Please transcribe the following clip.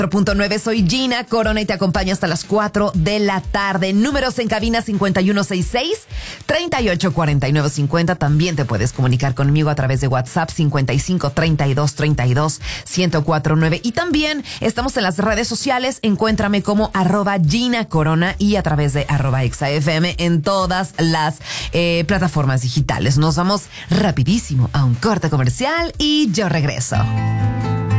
4.9, soy Gina Corona y te acompaño hasta las 4 de la tarde. Números en cabina 5166-384950. También te puedes comunicar conmigo a través de WhatsApp 5532321049. Y también estamos en las redes sociales. Encuéntrame como @Gina Corona y a través de @ExaFM en todas las plataformas digitales. Nos vamos rapidísimo a un corte comercial y yo regreso.